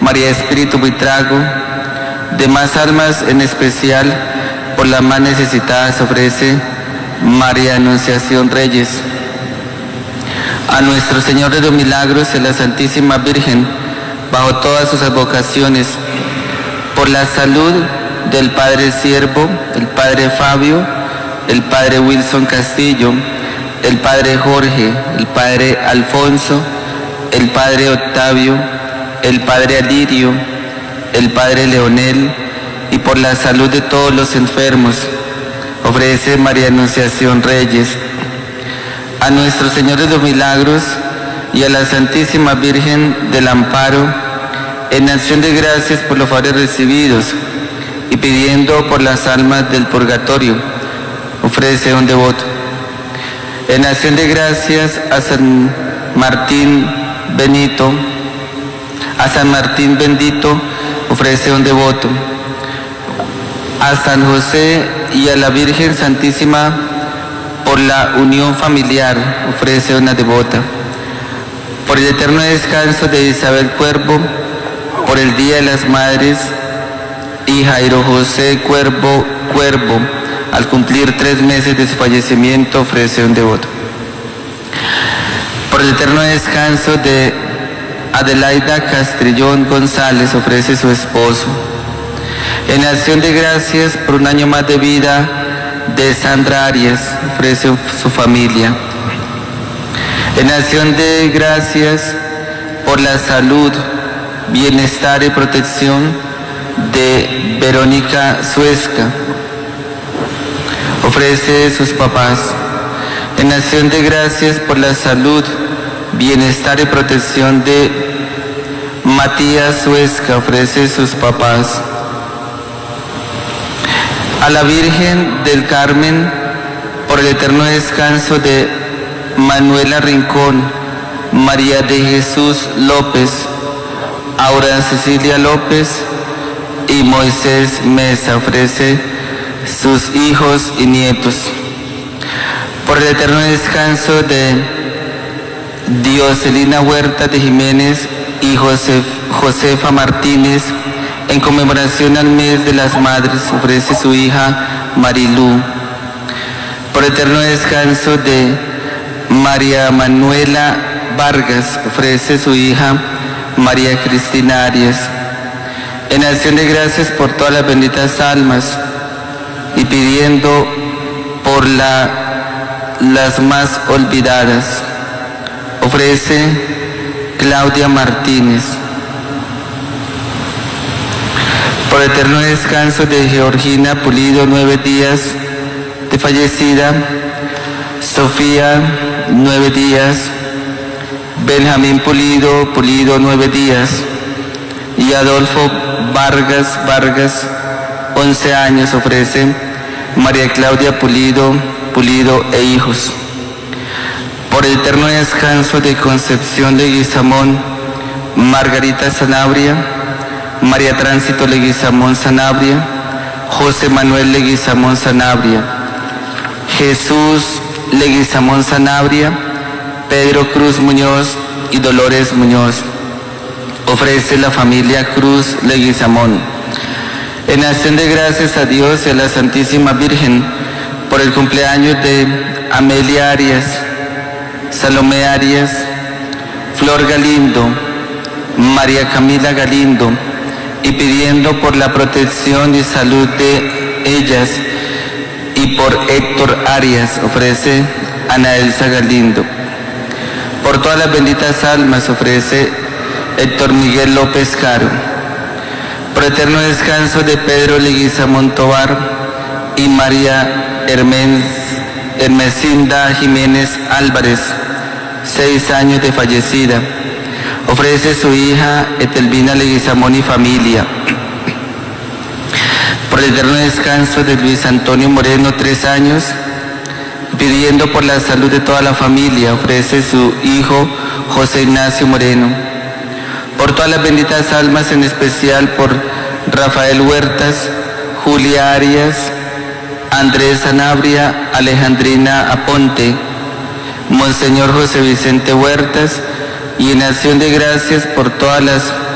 María Espíritu Buitrago, demás almas en especial por las más necesitadas ofrece María Anunciación Reyes. A nuestro Señor de los Milagros y a la Santísima Virgen, bajo todas sus advocaciones, por la salud del Padre Siervo, el Padre Fabio, el Padre Wilson Castillo, el Padre Jorge, el Padre Alfonso, el Padre Octavio, el Padre Alirio, el Padre Leonel, y por la salud de todos los enfermos, ofrece María Anunciación Reyes. A nuestro Señor de los Milagros y a la Santísima Virgen del Amparo, en acción de gracias por los favores recibidos y pidiendo por las almas del purgatorio, ofrece un devoto. En acción de gracias a San Martín Benito, a San Martín Bendito, ofrece un devoto. A San José y a la Virgen Santísima, por la unión familiar, ofrece una devota. Por el eterno descanso de Isabel Cuervo, por el Día de las Madres, y Jairo José Cuervo, al cumplir 3 meses de su fallecimiento, ofrece un devoto. Por el eterno descanso de Adelaida Castrillón González, ofrece su esposo. En acción de gracias por un año más de vida de Sandra Arias, ofrece su familia. En acción de gracias por la salud, bienestar y protección de Verónica Suesca, ofrece sus papás. En acción de gracias por la salud, bienestar y protección de Matías Suesca, ofrece sus papás. A la Virgen del Carmen, por el eterno descanso de Manuela Rincón, María de Jesús López, Aura Cecilia López y Moisés Mesa, ofrece sus hijos y nietos. Por el eterno descanso de Dioselina Huerta de Jiménez y Josefa Martínez, en conmemoración al mes de las madres, ofrece su hija Marilú. Por eterno descanso de María Manuela Vargas, ofrece su hija María Cristina Arias. En acción de gracias por todas las benditas almas y pidiendo por las más olvidadas, ofrece Claudia Martínez. Por eterno descanso de Georgina Pulido, 9 días de fallecida, Sofía, 9 días, Benjamín Pulido, 9 días, y Adolfo Vargas, 11 años, ofrece María Claudia Pulido e hijos. Por el eterno descanso de Concepción Leguizamón, Margarita Sanabria, María Tránsito Leguizamón Sanabria, José Manuel Leguizamón Sanabria, Jesús Leguizamón Sanabria, Pedro Cruz Muñoz y Dolores Muñoz, ofrece la familia Cruz Leguizamón. En acción de gracias a Dios y a la Santísima Virgen por el cumpleaños de Amelia Arias, Salomé Arias, Flor Galindo, María Camila Galindo, y pidiendo por la protección y salud de ellas y por Héctor Arias, ofrece Ana Elsa Galindo. Por todas las benditas almas, ofrece Héctor Miguel López Caro. Por eterno descanso de Pedro Leguizamón Tobar y María Hermesinda Jiménez Álvarez, 6 años de fallecida, ofrece su hija Etelvina Leguizamón y familia. Por el eterno descanso de Luis Antonio Moreno, 3 años, pidiendo por la salud de toda la familia, ofrece su hijo José Ignacio Moreno. Por todas las benditas almas, en especial por Rafael Huertas, Julia Arias, Andrés Sanabria, Alejandrina Aponte, Monseñor José Vicente Huertas, y en acción de gracias por todas las